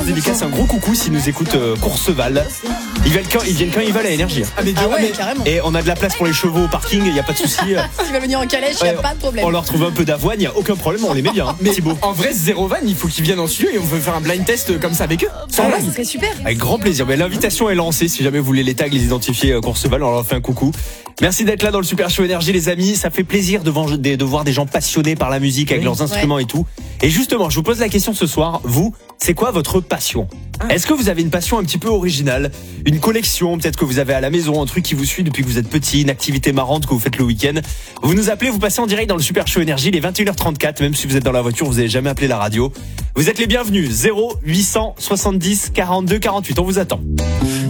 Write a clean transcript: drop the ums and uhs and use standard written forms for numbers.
dédicace, un gros coucou s'ils nous écoutent Courseval. Ils viennent quand ils veulent à Énergie. Ah mais carrément. Et on a de la place pour les chevaux au parking, il n'y a pas de souci. S'ils veulent venir en calèche, il n'y a pas de problème. On leur trouve un peu d'avoine, il n'y a aucun problème, on les met bien. Mais Thibaut. en vrai, zéro van, il faut qu'ils viennent en studio et on veut faire un blind test comme ça avec eux. Sans Ça van. serait super. Avec grand plaisir. Mais l'invitation est lancée. Si jamais vous voulez les tags, les identifier Courseval, on leur fait un coucou. Merci d'être là dans le Super Show Énergie, les amis. Ça fait plaisir de voir des gens passionnés par la musique avec leurs instruments et tout. Et justement, je vous pose la question ce soir. Vous, c'est quoi votre passion ? Est-ce que vous avez une passion un petit peu originale ? Une collection, peut-être que vous avez à la maison, un truc qui vous suit depuis que vous êtes petit, une activité marrante que vous faites le week-end. Vous nous appelez, vous passez en direct dans le Super Show Énergie, les 21h34, même si vous êtes dans la voiture, vous n'avez jamais appelé la radio. Vous êtes les bienvenus, 0870 42 48, on vous attend.